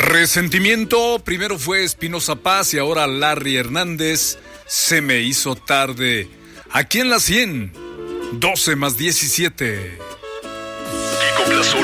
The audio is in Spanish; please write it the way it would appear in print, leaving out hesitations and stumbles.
Resentimiento, primero fue Espinoza Paz y ahora Larry Hernández. Se me hizo tarde. Aquí en la 100, 12 más 17. Y con la sola